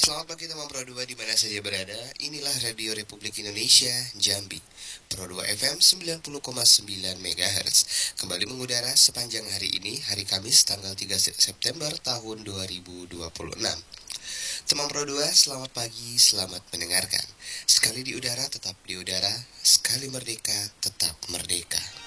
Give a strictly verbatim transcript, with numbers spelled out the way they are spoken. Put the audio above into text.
Selamat pagi teman Pro dua di mana saja berada. Inilah Radio Republik Indonesia Jambi, Pro dua F M sembilan puluh koma sembilan MHz. Kembali mengudara sepanjang hari ini, hari Kamis tanggal tiga September tahun dua ribu dua puluh enam. Teman Pro dua, selamat pagi, selamat mendengarkan. Sekali di udara tetap di udara, sekali merdeka tetap merdeka.